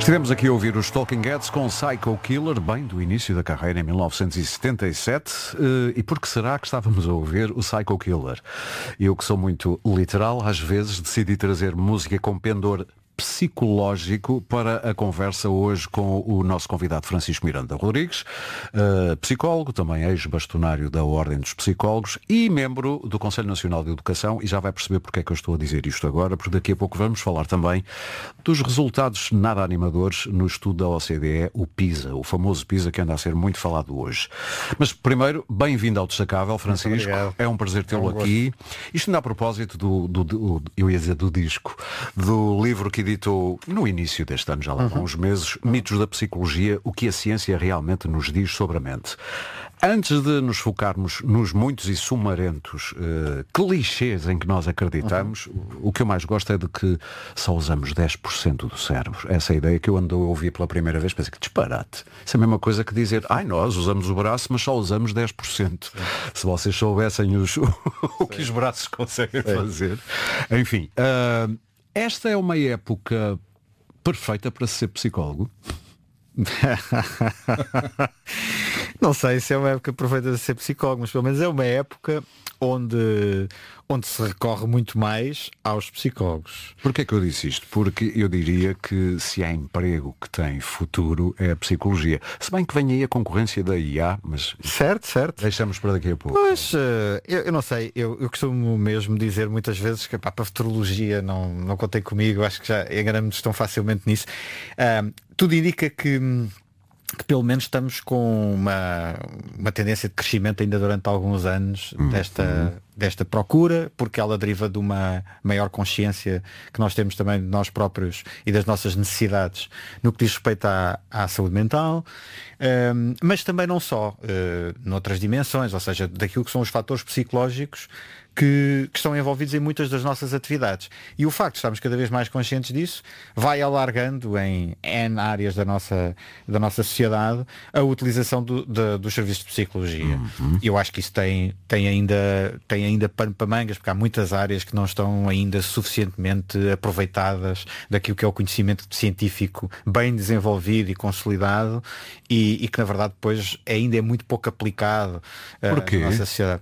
Estivemos aqui a ouvir os Talking Heads com Psycho Killer, bem do início da carreira em 1977. E por que será que estávamos a ouvir o Psycho Killer? Eu, que sou muito literal, às vezes decidi trazer música com pendor psicológico para a conversa hoje com o nosso convidado Francisco Miranda Rodrigues, psicólogo, também ex-bastonário da Ordem dos Psicólogos e membro do Conselho Nacional de Educação, e já vai perceber porque é que eu estou a dizer isto agora, porque daqui a pouco vamos falar também dos resultados nada animadores no estudo da OCDE, o PISA, o famoso PISA que anda a ser muito falado hoje. Mas primeiro, bem-vindo ao Destacável, Francisco. É um prazer tê-lo aqui. Isto ainda a propósito eu ia dizer do disco, do livro que editou no início deste ano, já lá há uns meses, Mitos da Psicologia, o que a ciência realmente nos diz sobre a mente. Antes de nos focarmos nos muitos e sumarentos clichês em que nós acreditamos, o que eu mais gosto é de que só usamos 10% do cérebro. Essa é a ideia que eu ando a ouvir pela primeira vez, pensei que disparate. Isso é a mesma coisa que dizer, nós usamos o braço, mas só usamos 10%. Se vocês soubessem o que os braços conseguem fazer. Enfim, esta é uma época perfeita para ser psicólogo? Não sei se é uma época perfeita de ser psicólogo, mas pelo menos é uma época onde se recorre muito mais aos psicólogos. Porquê é que eu disse isto? Porque eu diria que se há emprego que tem futuro é a psicologia. Se bem que vem aí a concorrência da IA, mas certo. Deixamos para daqui a pouco. Mas eu não sei, eu costumo mesmo dizer muitas vezes que para a futurologia não contei comigo, acho que já enganamos tão facilmente nisso. Tudo indica que pelo menos estamos com uma tendência de crescimento ainda durante alguns anos desta procura, porque ela deriva de uma maior consciência que nós temos também de nós próprios e das nossas necessidades no que diz respeito à saúde mental, mas também não só, noutras dimensões, ou seja, daquilo que são os fatores psicológicos que estão envolvidos em muitas das nossas atividades. E o facto de estarmos cada vez mais conscientes disso vai alargando em N áreas da nossa sociedade a utilização dos serviços de psicologia. Eu acho que isso tem ainda pano para mangas, porque há muitas áreas que não estão ainda suficientemente aproveitadas daquilo que é o conhecimento científico bem desenvolvido e consolidado e que na verdade depois ainda é muito pouco aplicado na nossa sociedade.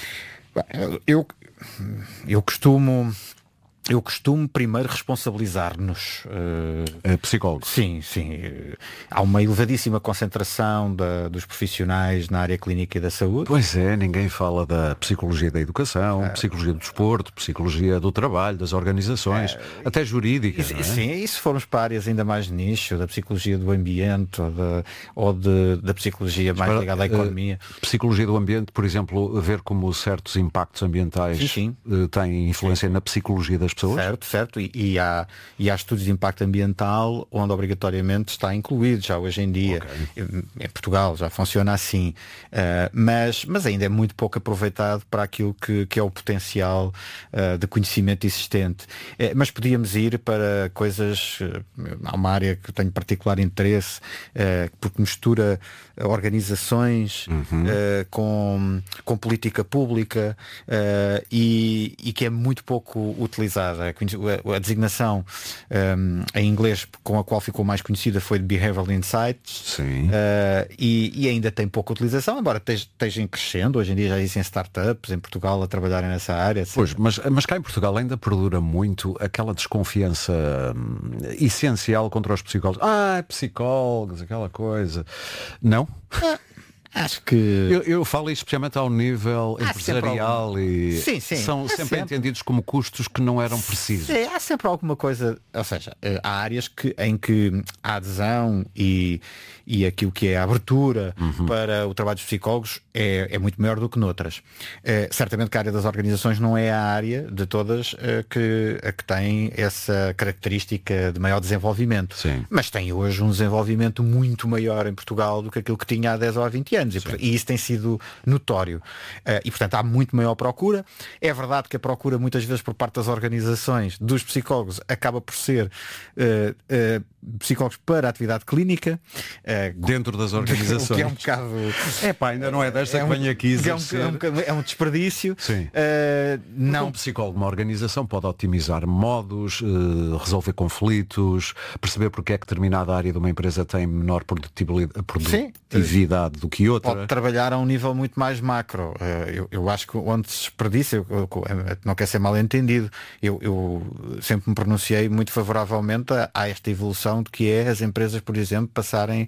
Eu costumo primeiro responsabilizar-nos. Psicólogos. Sim. Há uma elevadíssima concentração dos profissionais na área clínica e da saúde. Pois é, ninguém fala da psicologia da educação, psicologia do desporto, psicologia do trabalho, das organizações, até jurídica. Não é? Sim, e se formos para áreas ainda mais de nicho, da psicologia do ambiente ou da psicologia mais ligada à economia. Psicologia do ambiente, por exemplo, ver como certos impactos ambientais têm influência na psicologia das pessoas. Certo. E há estudos de impacto ambiental onde obrigatoriamente está incluído já hoje em dia. Em Portugal já funciona assim. Mas ainda é muito pouco aproveitado para aquilo que é o potencial de conhecimento existente. Mas podíamos ir para coisas, há uma área que eu tenho particular interesse, porque mistura organizações com política pública e que é muito pouco utilizada. A designação em inglês com a qual ficou mais conhecida foi de Behavioral Insights. E ainda tem pouca utilização, embora estejam crescendo. Hoje em dia já existem startups em Portugal a trabalharem nessa área. Pois, mas cá em Portugal ainda perdura muito aquela desconfiança essencial contra os psicólogos. Psicólogos, aquela coisa. Não? Acho que... Eu falo especialmente ao nível empresarial e são sempre entendidos como custos que não eram precisos. Há sempre alguma coisa, ou seja, há áreas em que a adesão e aquilo que é a abertura para o trabalho dos psicólogos é muito maior do que noutras. Certamente que a área das organizações não é a área de todas que tem essa característica de maior desenvolvimento. Mas tem hoje um desenvolvimento muito maior em Portugal do que aquilo que tinha há 10 ou há 20 anos. anos e isso tem sido notório. E portanto há muito maior procura. É verdade que a procura muitas vezes por parte das organizações dos psicólogos acaba por ser psicólogos para a atividade clínica. Dentro das organizações. O que é um bocado... ainda não é desta que venho aqui é um desperdício. Sim. Não. Um psicólogo, uma organização pode otimizar modos, resolver conflitos, perceber porque é que determinada área de uma empresa tem menor produtividade do que outra. Pode trabalhar a um nível muito mais macro. Eu acho que onde se desperdiça, não quer ser mal entendido, eu sempre me pronunciei muito favoravelmente a esta evolução de que é as empresas, por exemplo, passarem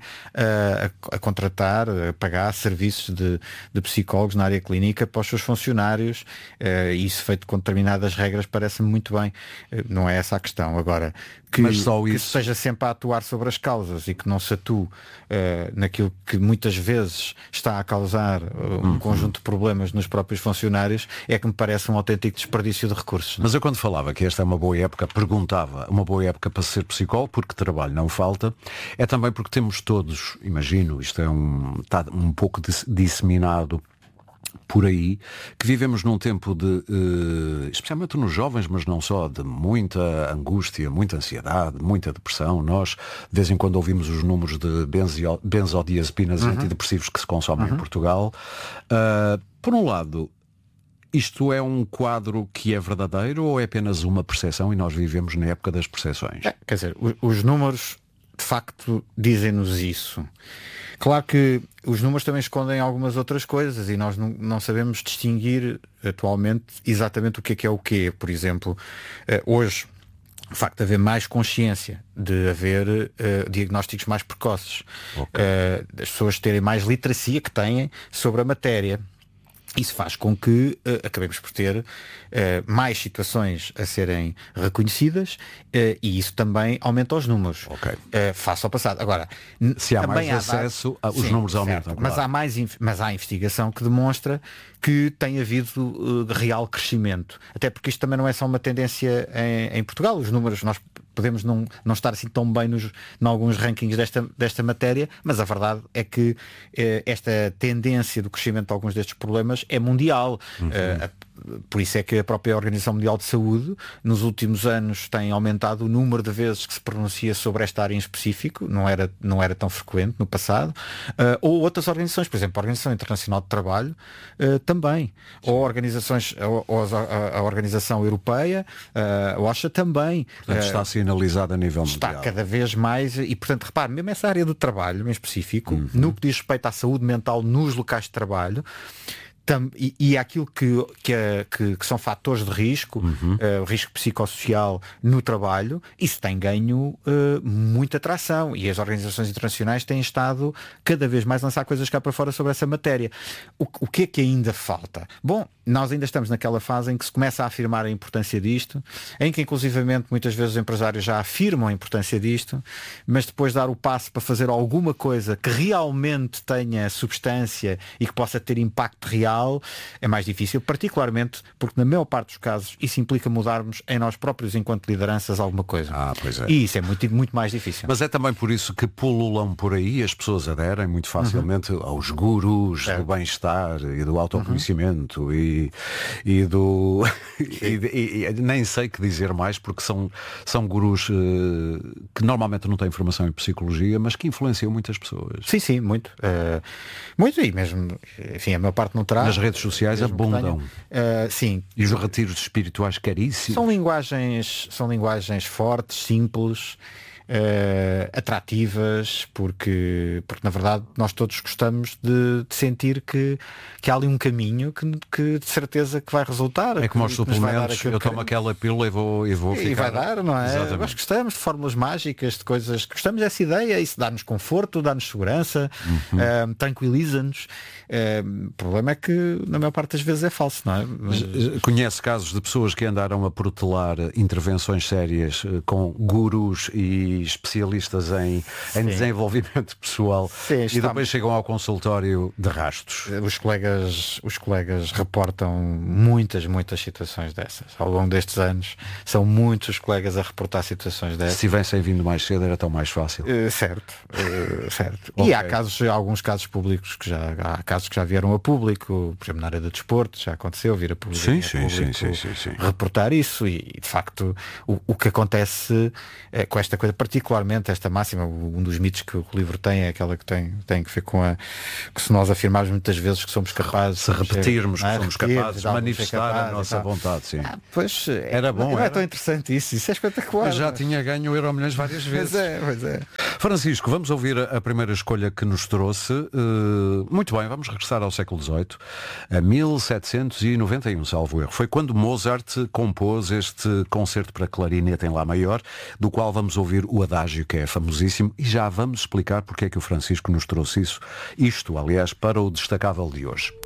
a contratar, a pagar serviços de psicólogos na área clínica para os seus funcionários. Isso feito com determinadas regras parece-me muito bem. Não é essa a questão. Agora, que esteja sempre a atuar sobre as causas e que não se atue naquilo que muitas vezes está a causar um conjunto de problemas nos próprios funcionários, é que me parece um autêntico desperdício de recursos. Mas eu quando falava que esta é uma boa época, perguntava, uma boa época para ser psicólogo, porque trabalho não falta, é também porque temos todos, imagino, isto está um pouco disseminado por aí, que vivemos num tempo de, especialmente nos jovens, mas não só, de muita angústia, muita ansiedade, muita depressão. Nós, de vez em quando, ouvimos os números de benzodiazepinas antidepressivos que se consomem em Portugal. Por um lado, isto é um quadro que é verdadeiro ou é apenas uma percepção e nós vivemos na época das percepções? Quer dizer, os números, de facto, dizem-nos isso. Claro que os números também escondem algumas outras coisas e nós não sabemos distinguir atualmente exatamente o que é o quê. Por exemplo, hoje, o facto de haver mais consciência, de haver diagnósticos mais precoces, as pessoas terem mais literacia que têm sobre a matéria. Isso faz com que acabemos por ter mais situações a serem reconhecidas e isso também aumenta os números face ao passado. Agora, se há mais acesso, os números aumentam. Claro. Mas há investigação que demonstra que tem havido real crescimento. Até porque isto também não é só uma tendência em Portugal. Os números, nós podemos não estar assim tão bem em alguns rankings desta matéria, mas a verdade é que esta tendência do crescimento de alguns destes problemas é mundial. Por isso é que a própria Organização Mundial de Saúde nos últimos anos tem aumentado o número de vezes que se pronuncia sobre esta área em específico, não era tão frequente no passado, ou outras organizações, por exemplo, a Organização Internacional de Trabalho também, ou organizações, ou a Organização Europeia, a OSHA também. Portanto, está sinalizado a nível mundial. Está cada vez mais, e portanto, repare, mesmo essa área do trabalho em específico, no que diz respeito à saúde mental nos locais de trabalho, e aquilo que são fatores de risco, o risco psicossocial no trabalho, isso tem ganho muita atração e as organizações internacionais têm estado cada vez mais a lançar coisas cá para fora sobre essa matéria. O que é que ainda falta? Bom, nós ainda estamos naquela fase em que se começa a afirmar a importância disto, em que inclusivamente muitas vezes os empresários já afirmam a importância disto, mas depois dar o passo para fazer alguma coisa que realmente tenha substância e que possa ter impacto real é mais difícil, particularmente porque na maior parte dos casos isso implica mudarmos em nós próprios enquanto lideranças alguma coisa. Pois é. E isso é muito, muito mais difícil. Mas é também por isso que pululam por aí, as pessoas aderem muito facilmente aos gurus do bem-estar e do autoconhecimento e do e nem sei que dizer mais, porque são gurus que normalmente não têm formação em psicologia, mas que influenciam muitas pessoas. Sim, muito. Muito, e mesmo, enfim, a maior parte não terá. Nas redes sociais abundam. Sim. E os retiros espirituais caríssimos. São linguagens fortes, simples, atrativas, porque na verdade nós todos gostamos de sentir que há ali um caminho que de certeza que vai resultar. É como aos suplementos, eu tomo aquela pílula e vou ficar. E vai dar, não é? Exatamente. Nós gostamos de fórmulas mágicas, de coisas que gostamos dessa ideia, isso dá-nos conforto, dá-nos segurança, tranquiliza-nos. O problema é que na maior parte das vezes é falso, não é? Conhece casos de pessoas que andaram a protelar intervenções sérias com gurus e e especialistas em desenvolvimento pessoal. Sim, e depois chegam ao consultório de rastos. Os colegas reportam muitas situações dessas. Ao longo destes anos, são muitos os colegas a reportar situações dessas. Se tivessem vindo mais cedo era tão mais fácil. Certo. Okay. E há alguns casos públicos há casos que já vieram a público, por exemplo, na área do desporto, já aconteceu vir a público, sim. reportar isso e de facto o que acontece com esta coisa, particularmente esta máxima, um dos mitos que o livro tem é aquela que tem que ver com que se nós afirmarmos muitas vezes que somos capazes, se repetirmos que somos capazes de manifestar a nossa vontade, sim. Pois era bom, não é tão interessante isso é espetacular. Eu já tinha ganho o Euromilhões várias vezes. Pois é. Francisco, vamos ouvir a primeira escolha que nos trouxe. Muito bem, vamos regressar ao século XVIII, a 1791, salvo erro. Foi quando Mozart compôs este concerto para clarinete em Lá maior, do qual vamos ouvir o adágio, que é famosíssimo, e já vamos explicar porque é que o Francisco nos trouxe isto, aliás, para o destacável de hoje.